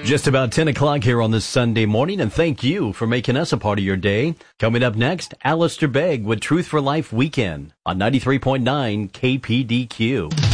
Just about 10 o'clock here on this Sunday morning, and thank you for making us a part of your day. Coming up next, Alistair Begg with Truth for Life Weekend on 93.9 KPDQ.